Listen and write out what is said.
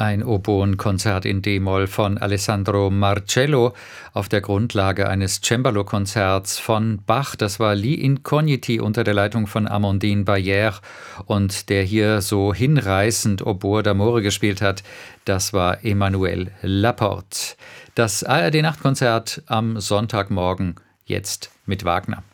Ein Oboenkonzert in d-Moll von Alessandro Marcello auf der Grundlage eines Cembalo-Konzerts von Bach. Das war Li Incogniti unter der Leitung von Amandine Bayer, und der hier so hinreißend Oboe d'Amore gespielt hat, das war Emmanuel Laporte. Das ARD-Nachtkonzert am Sonntagmorgen jetzt mit Wagner.